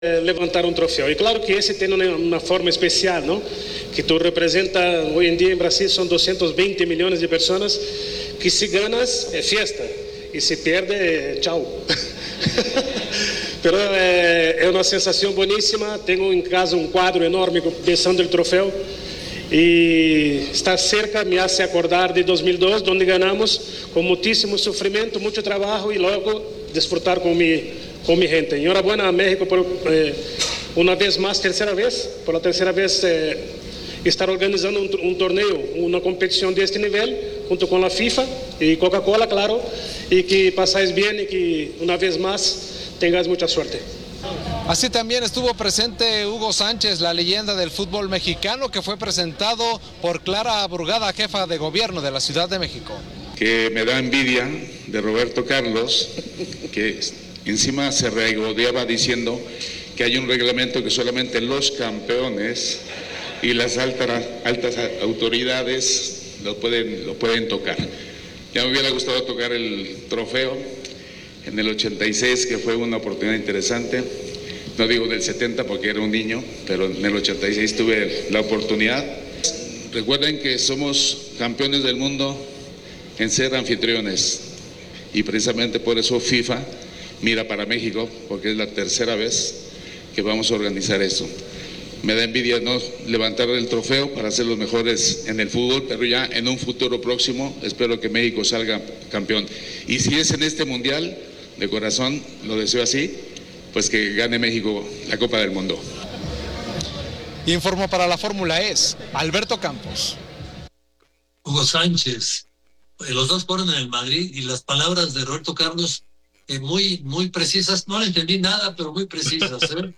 levantar un trofeo. Y claro que ese tiene una forma especial, ¿no? Que tú representas, hoy en día en Brasil son 220 millones de personas, que si ganas es fiesta, y si pierde, chao. Pero es una sensación buenísima. Tengo en casa un cuadro enorme besando el trofeo, y estar cerca me hace acordar de 2002, donde ganamos con muchísimo sufrimiento, mucho trabajo, y luego disfrutar con mi gente. Enhorabuena a México por una vez más, por la tercera vez estar organizando un torneo, una competición de este nivel, junto con la FIFA y Coca-Cola, claro, y que pasáis bien y que una vez más tengáis mucha suerte. Así también estuvo presente Hugo Sánchez, la leyenda del fútbol mexicano, que fue presentado por Clara Brugada, jefa de gobierno de la Ciudad de México. Que me da envidia de Roberto Carlos, que encima se regodeaba diciendo que hay un reglamento que solamente los campeones y las altas autoridades lo pueden tocar. Ya me hubiera gustado tocar el trofeo en el 86, que fue una oportunidad interesante. No digo del 70 porque era un niño, pero en el 86 tuve la oportunidad. Recuerden que somos campeones del mundo en ser anfitriones, y precisamente por eso FIFA mira para México, porque es la tercera vez que vamos a organizar eso. Me da envidia no levantar el trofeo para ser los mejores en el fútbol, pero ya en un futuro próximo espero que México salga campeón. Y si es en este mundial, de corazón lo deseo así, pues que gane México la Copa del Mundo. Informó para la Fórmula E Alberto Campos. Hugo Sánchez, los dos fueron en el Madrid, y las palabras de Roberto Carlos muy precisas. No le entendí nada, pero muy precisas, ¿eh?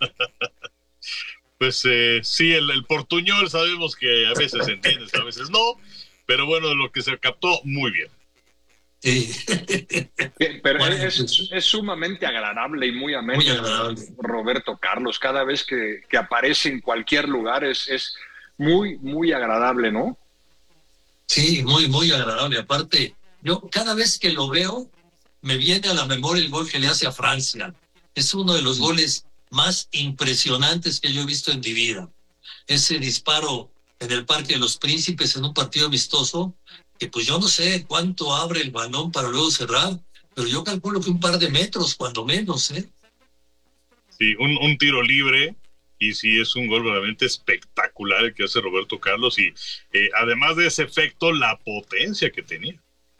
Pues sí, el portuñol sabemos que a veces se entiende, a veces no, pero bueno, lo que se captó, muy bien. Sí. Pero bueno, es sumamente agradable y muy ameno. Muy agradable. Roberto Carlos, cada vez que aparece en cualquier lugar es muy agradable, ¿no? Sí, muy agradable. Aparte, yo cada vez que lo veo, me viene a la memoria el gol que le hace a Francia. Es uno de los goles más impresionantes que yo he visto en mi vida. Ese disparo en el Parque de los Príncipes en un partido amistoso, que pues yo no sé cuánto abre el balón para luego cerrar, pero yo calculo que un par de metros, cuando menos, ¿eh? Sí, un tiro libre, y sí es un gol realmente espectacular el que hace Roberto Carlos, y además de ese efecto, la potencia que tenía.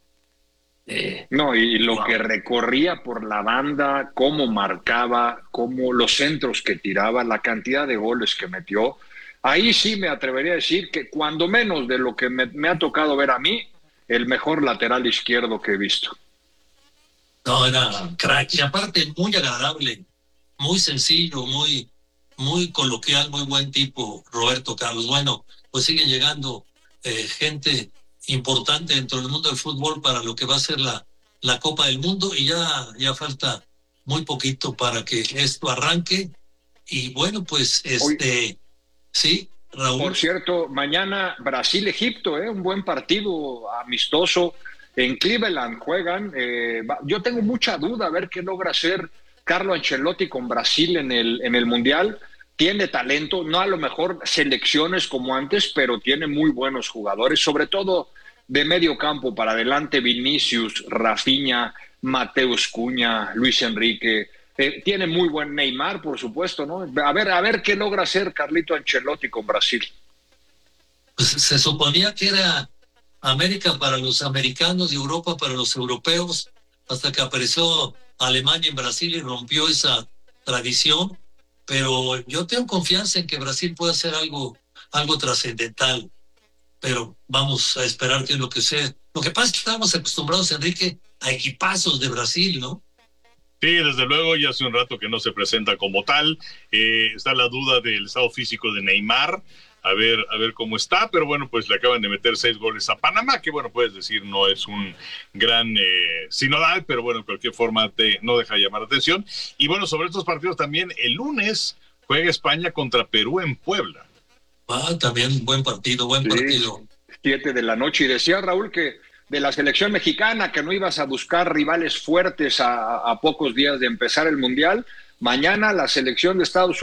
No, y lo que recorría por la banda, cómo marcaba, cómo los centros que tiraba, la cantidad de goles que metió. Ahí sí me atrevería a decir que cuando menos de lo que me ha tocado ver a mí, el mejor lateral izquierdo que he visto. No, era crack, y aparte muy agradable, muy sencillo, muy coloquial, muy buen tipo, Roberto Carlos. Bueno, pues siguen llegando gente importante dentro del mundo del fútbol para lo que va a ser la Copa del Mundo, y ya falta muy poquito para que esto arranque. Y bueno, pues sí, Raúl. Por cierto, mañana Brasil-Egipto, un buen partido amistoso. En Cleveland juegan. Yo tengo mucha duda a ver qué logra hacer Carlo Ancelotti con Brasil en el Mundial. Tiene talento, no a lo mejor selecciones como antes, pero tiene muy buenos jugadores, sobre todo de medio campo para adelante: Vinicius, Rafinha, Mateus Cunha, Luis Enrique. Tiene muy buen Neymar, por supuesto, ¿no? A ver qué logra hacer Carlito Ancelotti con Brasil. Pues se suponía que era América para los americanos y Europa para los europeos, hasta que apareció Alemania en Brasil y rompió esa tradición. Pero yo tengo confianza en que Brasil pueda hacer algo trascendental. Pero vamos a esperar qué es lo que sea. Lo que pasa es que estábamos acostumbrados, Enrique, a equipazos de Brasil, ¿no? Sí, desde luego, ya hace un rato que no se presenta como tal. Está la duda del estado físico de Neymar, a ver cómo está, pero bueno, pues le acaban de meter 6 goles a Panamá, que bueno, puedes decir no es un gran sinodal, pero bueno, en cualquier forma no deja de llamar la atención. Y bueno, sobre estos partidos también, el lunes juega España contra Perú en Puebla. También buen partido. 7 de la noche, y decía Raúl que de la selección mexicana, que no ibas a buscar rivales fuertes a pocos días de empezar el Mundial. Mañana la selección de Estados